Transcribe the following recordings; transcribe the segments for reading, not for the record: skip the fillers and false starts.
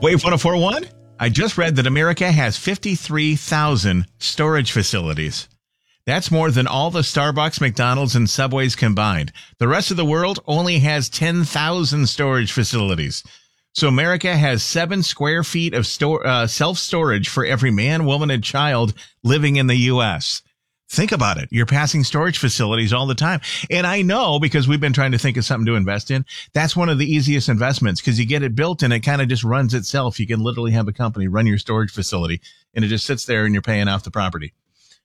Wave 1041? I just read that America has 53,000 storage facilities. That's more than all the Starbucks, McDonald's, and Subways combined. The rest of the world only has 10,000 storage facilities. So America has 7 square feet of self-storage for every man, woman, and child living in the U.S. Think about it. You're passing storage facilities all the time. And I know, because we've been trying to think of something to invest in, that's one of the easiest investments because you get it built and it kind of just runs itself. You can literally have a company run your storage facility and it just sits there and you're paying off the property.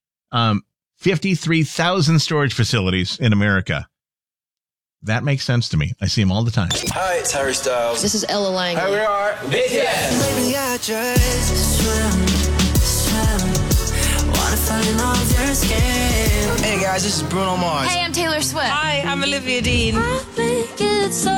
53,000 storage facilities in America. That makes sense to me. I see them all the time. Hi, it's Harry Styles. This is Ella Lang. Hi, we are BTS. Maybe I just swim. Wanna find off your skin. Hey guys, this is Bruno Mars. Hey, I'm Taylor Swift. Hi, I'm Olivia Dean. I think it's so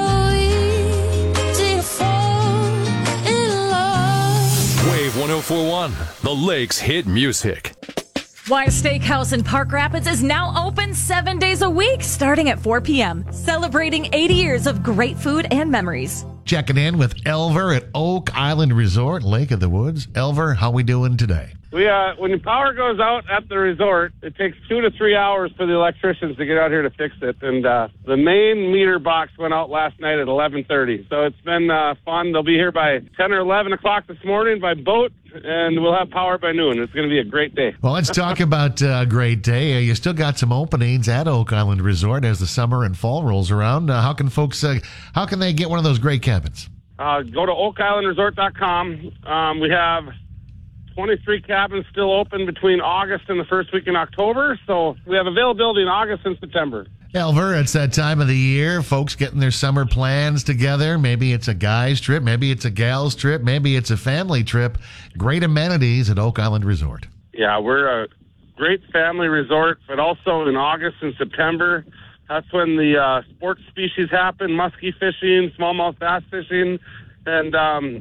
easy to fall in love. Wave 1041, the Lakes hit music. Wise Steakhouse in Park Rapids is now open 7 days a week, starting at 4 p.m., celebrating 80 years of great food and memories. Checking in with Elver at Oak Island Resort, Lake of the Woods. Elver, how we doing today? When the power goes out at the resort, it takes 2 to 3 hours for the electricians to get out here to fix it. And the main meter box went out last night at 11:30. So it's been fun. They'll be here by 10 or 11 o'clock this morning by boat, and we'll have power by noon. It's going to be a great day. Well, let's talk about a great day. You still got some openings at Oak Island Resort as the summer and fall rolls around. How can folks, how can they get one of those great cabins? Go to oakislandresort.com. We have 23 cabins still open between August and the first week in October. So we have availability in August and September. Elver, it's that time of the year. Folks getting their summer plans together. Maybe it's a guy's trip. Maybe it's a gal's trip. Maybe it's a family trip. Great amenities at Oak Island Resort. Yeah, we're a great family resort, but also in August and September, that's when the sports species happen, muskie fishing, smallmouth bass fishing, and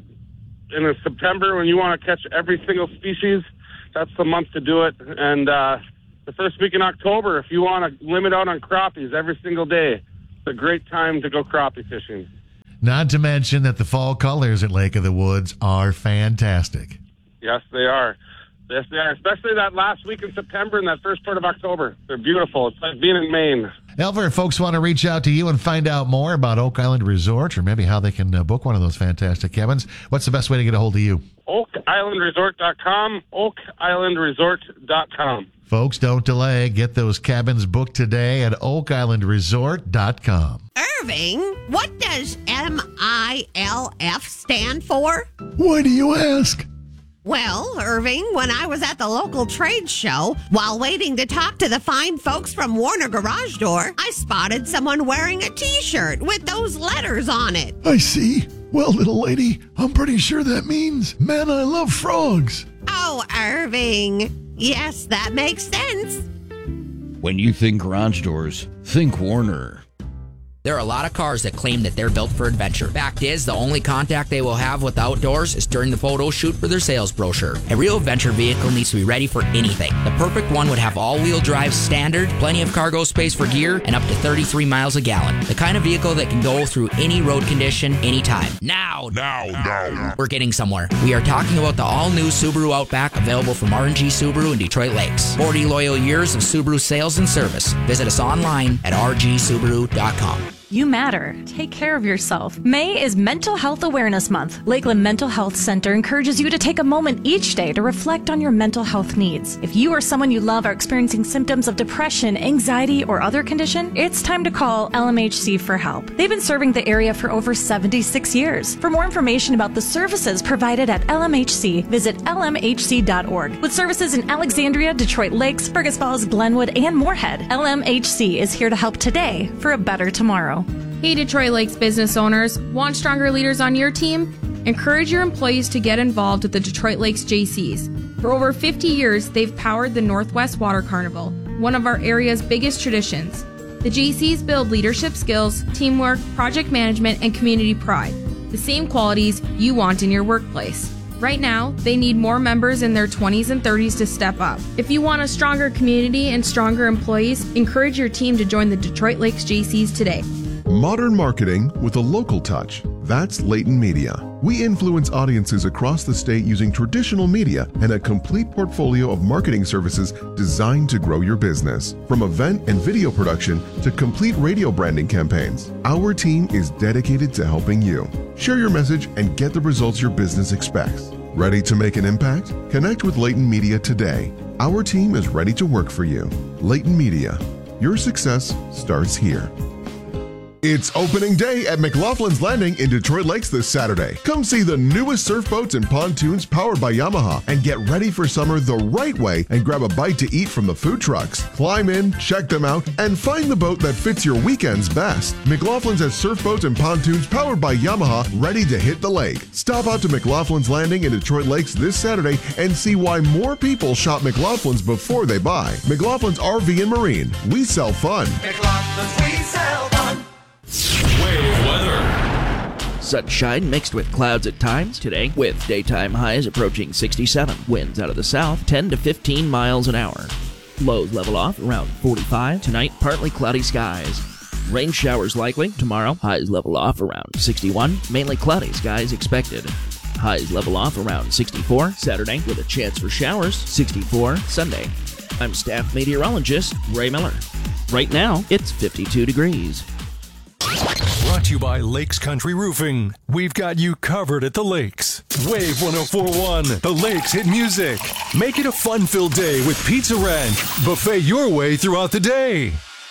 in September, when you want to catch every single species, that's the month to do it. And the first week in October, if you want to limit out on crappies every single day, it's a great time to go crappie fishing. Not to mention that the fall colors at Lake of the Woods are fantastic. Yes, they are. Yes, they are, especially that last week in September and that first part of October. They're beautiful. It's like being in Maine. Elver, if folks want to reach out to you and find out more about Oak Island Resort or maybe how they can book one of those fantastic cabins, what's the best way to get a hold of you? OakIslandResort.com, OakIslandResort.com. Folks, don't delay. Get those cabins booked today at OakIslandResort.com. Irving, what does MILF stand for? Why do you ask? Well, Irving, when I was at the local trade show, while waiting to talk to the fine folks from Warner Garage Door, I spotted someone wearing a T-shirt with those letters on it. I see. Well, little lady, I'm pretty sure that means, man, I love frogs. Oh, Irving. Yes, that makes sense. When you think garage doors, think Warner. There are a lot of cars that claim that they're built for adventure. Fact is, the only contact they will have with outdoors is during the photo shoot for their sales brochure. A real adventure vehicle needs to be ready for anything. The perfect one would have all-wheel drive standard, plenty of cargo space for gear, and up to 33 miles a gallon. The kind of vehicle that can go through any road condition, anytime. Now. We're getting somewhere. We are talking about the all-new Subaru Outback, available from R&G Subaru in Detroit Lakes. 40 loyal years of Subaru sales and service. Visit us online at rgsubaru.com. You matter. Take care of yourself. May is Mental Health Awareness Month. Lakeland Mental Health Center encourages you to take a moment each day to reflect on your mental health needs. If you or someone you love are experiencing symptoms of depression, anxiety, or other condition, it's time to call LMHC for help. They've been serving the area for over 76 years. For more information about the services provided at LMHC, visit lmhc.org. With services in Alexandria, Detroit Lakes, Fergus Falls, Glenwood, and Moorhead, LMHC is here to help today for a better tomorrow. Hey, Detroit Lakes business owners, want stronger leaders on your team? Encourage your employees to get involved with the Detroit Lakes JCs. For over 50 years, they've powered the Northwest Water Carnival, one of our area's biggest traditions. The JCs build leadership skills, teamwork, project management, and community pride, the same qualities you want in your workplace. Right now, they need more members in their 20s and 30s to step up. If you want a stronger community and stronger employees, encourage your team to join the Detroit Lakes JCs today. Modern marketing with a local touch. That's Layton Media. We influence audiences across the state using traditional media and a complete portfolio of marketing services designed to grow your business. From event and video production to complete radio branding campaigns, our team is dedicated to helping you. Share your message and get the results your business expects. Ready to make an impact? Connect with Layton Media today. Our team is ready to work for you. Layton Media. Your success starts here. It's opening day at McLaughlin's Landing in Detroit Lakes this Saturday. Come see the newest surf boats and pontoons powered by Yamaha and get ready for summer the right way and grab a bite to eat from the food trucks. Climb in, check them out, and find the boat that fits your weekends best. McLaughlin's has surf boats and pontoons powered by Yamaha ready to hit the lake. Stop out to McLaughlin's Landing in Detroit Lakes this Saturday and see why more people shop McLaughlin's before they buy. McLaughlin's RV and Marine. We sell fun. McLaughlin's, we sell fun. Wave weather. Sunshine mixed with clouds at times today, with daytime highs approaching 67. Winds out of the south 10 to 15 miles an hour. Lows level off around 45. Tonight, partly cloudy skies. Rain showers likely. Tomorrow, highs level off around 61. Mainly cloudy skies expected. Highs level off around 64. Saturday, with a chance for showers. 64. Sunday. I'm staff meteorologist Ray Miller. Right now, it's 52 degrees. Brought to you by Lakes Country Roofing. We've got you covered at the lakes. Wave 104.1, the Lakes hit music. Make it a fun-filled day with Pizza Ranch. Buffet your way throughout the day.